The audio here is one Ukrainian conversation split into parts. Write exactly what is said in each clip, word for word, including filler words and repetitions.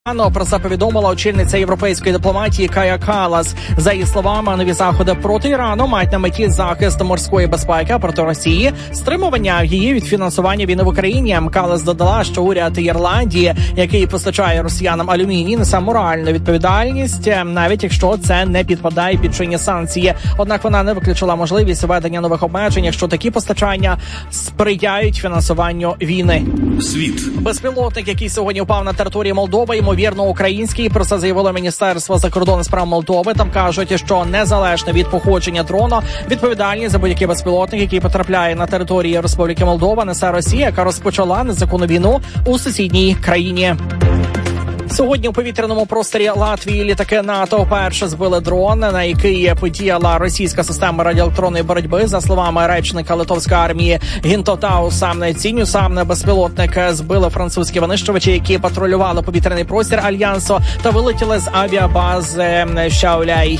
Про це повідомила очільниця європейської дипломатії Кая Каллас. За її словами, нові заходи проти Ірану мають на меті захист морської безпеки проти Росії, стримування її від фінансування війни в Україні. Каллас додала, що уряд Ірландії, який постачає росіянам алюміній, несе моральну відповідальність, навіть якщо це не підпадає під чинні санкції. Однак вона не виключила можливість введення нових обмежень, якщо такі постачання сприяють фінансуванню війни. Світ. Безпілотник, який сьогодні впав на території Молдови, ймовірно, український. Про це заявило Міністерство закордонних справ Молдови. Там кажуть, що незалежно від походження дрона, відповідальність за будь-який безпілотник, який потрапляє на території Республіки Молдова, несе Росія, яка розпочала незаконну війну у сусідній країні. Сьогодні у повітряному просторі Латвії літаки НАТО вперше збили дрон, на який подіяла російська система радіоелектронної боротьби. За словами речника литовської армії Гінтотауса Цінюса, безпілотник збили французькі винищувачі, які патрулювали повітряний простір Альянсу та вилетіли з авіабази Шауляй.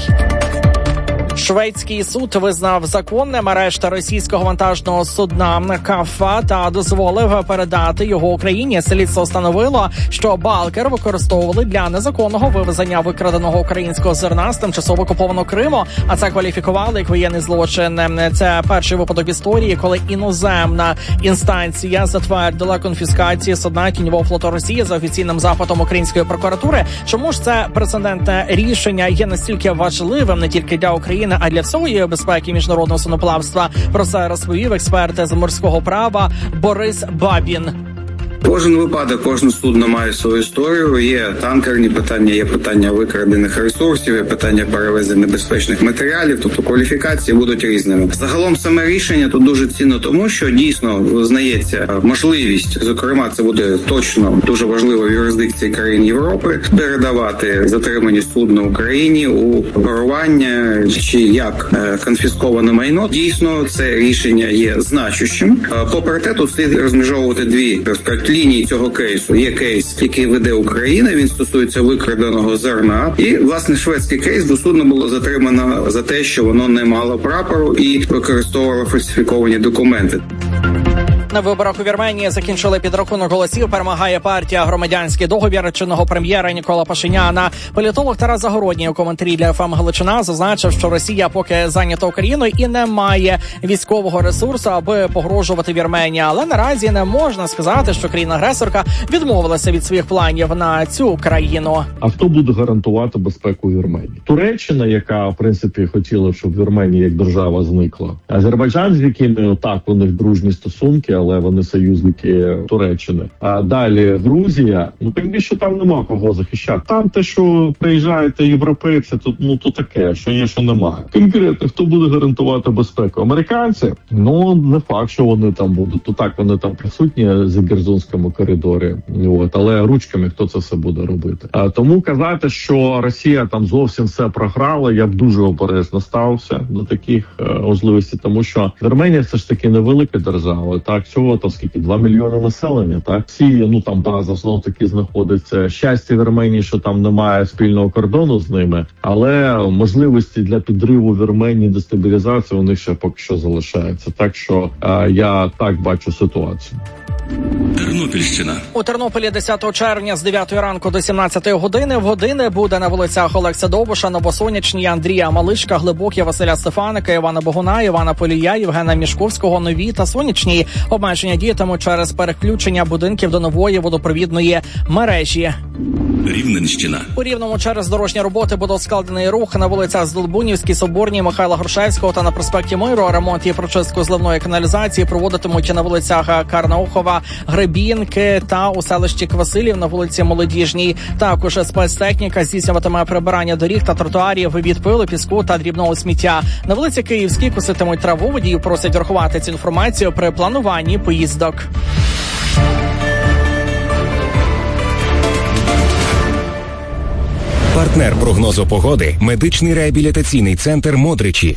Шведський суд визнав законним арешт російського вантажного судна Кафа та дозволив передати його Україні. Слідство встановило, що балкер використовували для незаконного вивезення викраденого українського зерна з тимчасово окупованого Криму, а це кваліфікували як воєнний злочин. Це перший випадок в історії, коли іноземна інстанція затвердила конфіскацію судна тіньового флоту Росії за офіційним запитом української прокуратури. Чому ж це прецедентне рішення є настільки важливим не тільки для України, а для всього її безпеки міжнародного судноплавства? Про це розповів експерт з морського права Борис Бабін. Кожен випадок, кожне судно має свою історію. Є танкерні питання, є питання викрадених ресурсів, є питання перевезення небезпечних матеріалів, тобто кваліфікації будуть різними. Загалом саме рішення тут дуже цінно тому, що дійсно визнається можливість, зокрема це буде точно дуже важливо в юрисдикції країн Європи, передавати затримані судна Україні у оперування чи як конфісковане майно. Дійсно, це рішення є значущим. Попри те, тут слід розмежовувати дві перспективи лінії цього кейсу. Є кейс, який веде Україна, він стосується викраденого зерна. І, власне, шведський кейс, бо судно було затримано за те, що воно не мало прапору і використовувало фальсифіковані документи. На виборах у Вірменії закінчили підрахунок голосів. Перемагає партія «Громадянський договір» чинного прем'єра Нікола Пашиняна. Політолог Тарас Загородній у коментарі для еф ем Галичина зазначив, що Росія поки зайнята Україною і не має військового ресурсу, аби погрожувати Вірменії. Але наразі не можна сказати, що країна-агресорка відмовилася від своїх планів на цю країну. А хто буде гарантувати безпеку Вірменії? Туреччина, яка, в принципі, хотіла, щоб Вірменія як держава зникла. Азербайджан, з якими так, у них дружні стосунки, але вони союзники Туреччини. А далі Грузія, ну тим більше там нема кого захищати. Там те, що приїжджають європейці, то ну то таке, що є, що немає. Конкретно, хто буде гарантувати безпеку? Американці? Ну не факт, що вони там будуть. То так вони там присутні з Герзонському коридорі. От, але ручками хто це все буде робити? А тому казати, що Росія там зовсім все програла, я б дуже обережно стався до таких е, можливостей, тому що Вірменія все ж таки невелика держава. Так, всього там скільки два мільйони населення. Так, всі ну там база знов таки знаходиться. Щастя Вірменії, що там немає спільного кордону з ними, але можливості для підриву Вірменії, дестабілізації у них ще поки що залишається. Так що е, я так бачу ситуацію. Тернопільщина. У Тернополі десятого червня з дев'ятої ранку до сімнадцятої години в години буде на вулицях Олекса Довбуша, Новосонячній, Андрія Малишка, Глибокі, Василя Стефаника, Івана Богуна, Івана Полія, Євгена Мішковського, Нові та Сонячній. Обмеження діятимуть через переключення будинків до нової водопровідної мережі. Рівненщина. У Рівному через дорожні роботи буде складений рух на вулицях Здолбунівській, Соборній, Михайла Грушевського та на проспекті Миру. Ремонт і прочистку зливної каналізації проводитимуть на вулицях Карнаухова, Гребінки та у селищі Квасилів на вулиці Молодіжній. Також спецтехніка здійснюватиме прибирання доріг та тротуарів від пилу, піску та дрібного сміття. На вулиці Київській коситимуть траву. Водіїв просять врахувати цю інформацію при плануванні поїздок. Партнер прогнозу погоди – медичний реабілітаційний центр «Модричі».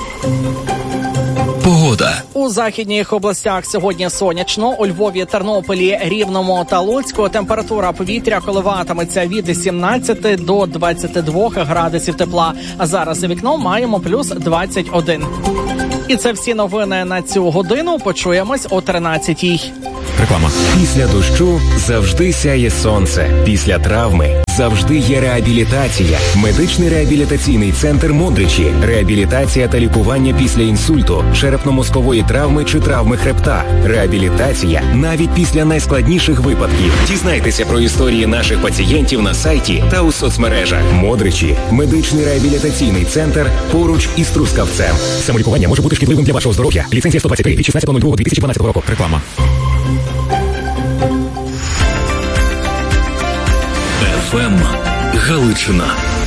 Погода. У західних областях сьогодні сонячно. У Львові, Тернополі, Рівному та Луцьку температура повітря коливатиметься від сімнадцяти до двадцяти двох градусів тепла. А зараз за вікном маємо плюс двадцять один. І це всі новини на цю годину. Почуємось о тринадцятій. Реклама. Після дощу завжди сяє сонце. Після травми завжди є реабілітація. Медичний реабілітаційний центр Модричі. Реабілітація та лікування після інсульту, черепно-мозкової травми чи травми хребта. Реабілітація навіть після найскладніших випадків. Дізнайтеся про історії наших пацієнтів на сайті та у соцмережах. Модричі. Медичний реабілітаційний центр поруч із Трускавцем. Самолікування може бути шкідливим для вашого здоров'я. Ліцензія сто двадцять три від шістнадцятого лютого дві тисячі дванадцятого року. Реклама. еф ем Галичина.